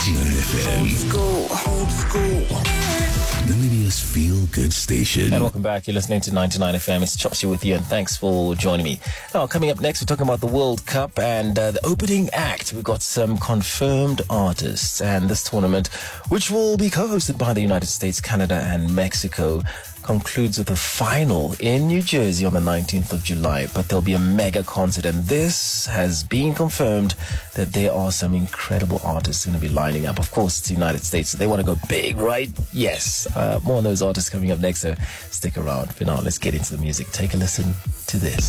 FM. Old school. Namibia's feel-good station. And welcome back. You're listening to 99 FM. It's Chopsy with you, and thanks for joining me. Now, coming up next, we're talking about the World Cup and the opening act. We've got some confirmed artists, and this tournament, which will be co-hosted by the United States, Canada, and Mexico, concludes with a final in New Jersey on the 19th of July. But there'll be a mega concert, and this has been confirmed that there are some incredible artists going to be lining up. Of course, it's the United States, so they want to go big, right? Yes. More on those artists coming up next, so stick around. For now, let's get into the music. Take a listen to this.